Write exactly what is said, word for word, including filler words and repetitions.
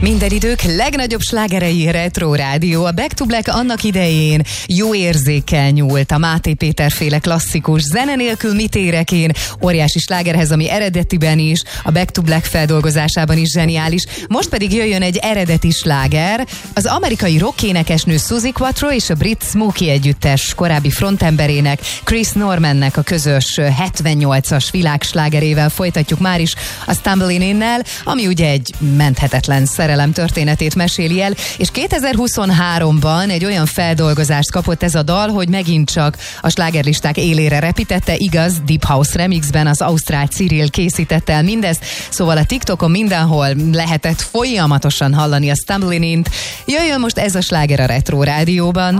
Minden idők legnagyobb slágerei Retro Rádió. A Back to Black annak idején jó érzékkel nyúlt a Máté Péter féle klasszikus Zene nélkül mit érek én óriási slágerhez, ami eredetiben is, a Back to Black feldolgozásában is zseniális. Most pedig jöjjön egy eredeti sláger, az amerikai rockénekesnő Suzi Quatro és a brit Smokey együttes korábbi frontemberének, Chris Normannek a közös hetvennyolcas világslágerével folytatjuk már is a Stumbling In-nel, ami ugye egy menthetetlen szerelem történetét meséli el, és kétezer-huszonháromban egy olyan feldolgozást kapott ez a dal, hogy megint csak a slágerlisták élére repítette, igaz, Deep House remixben az ausztrál Cyril készítette el mindezt, szóval a TikTokon mindenhol lehetett folyamatosan hallani a Stumbling In-t. Jöjjön most ez a sláger a Retro Rádióban.